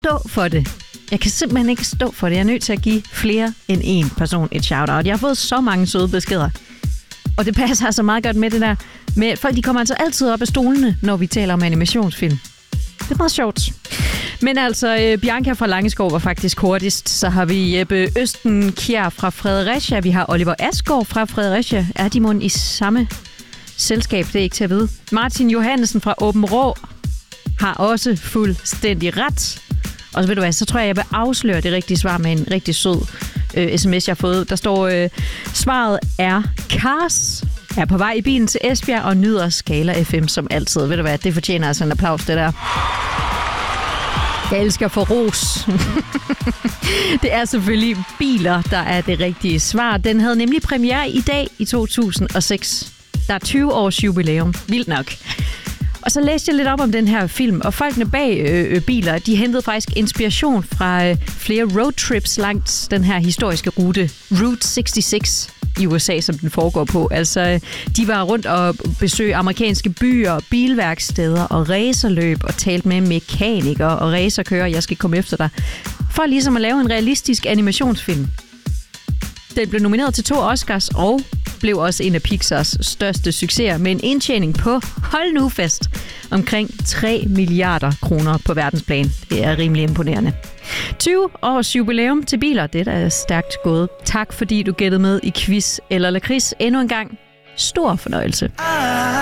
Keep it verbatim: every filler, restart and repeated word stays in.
stå for det. Jeg kan simpelthen ikke stå for det. Jeg er nødt til at give flere end en person et shout-out. Jeg har fået så mange søde beskeder. Og det passer altså meget godt med det der. Med, folk de kommer altså altid op af stolene, når vi taler om animationsfilm. Det er meget sjovt. Men altså, øh, Bianca fra Langeskov var faktisk hurtigst. Så har vi Jeppe Østenkjær fra Fredericia. Vi har Oliver Asgaard fra Fredericia. Er de mon i samme selskab? Det er ikke til at vide. Martin Johansen fra Åben Rå har også fuldstændig ret. Og så ved du hvad, så tror jeg, jeg vil afsløre det rigtige svar med en rigtig sød øh, sms, jeg har fået. Der står, øh, svaret er Cars. Jeg er på vej i bilen til Esbjerg og nyder Skala F M som altid. Ved du hvad, det fortjener altså en applaus, det der. Jeg elsker for ros. Det er selvfølgelig biler, der er det rigtige svar. Den havde nemlig premiere i dag i to tusind og seks. Der er tyve års jubilæum. Vildt nok. Og så læste jeg lidt op om den her film, og folkene bag øh, biler, de hentede faktisk inspiration fra øh, flere roadtrips langs den her historiske rute, Route seksogtres i U S A, som den foregår på. Altså, de var rundt og besøgte amerikanske byer, bilværksteder og racerløb og talte med mekanikere og racerkører, jeg skal komme efter dig, for ligesom at lave en realistisk animationsfilm. Den blev nomineret til to Oscars og blev også en af Pixars største succeser med en indtjening på, hold nu fast, omkring tre milliarder kroner på verdensplan. Det er rimelig imponerende. tyve års jubilæum til biler, det er stærkt gået. Tak fordi du gættede med i quiz eller lakrids endnu en gang. Stor fornøjelse.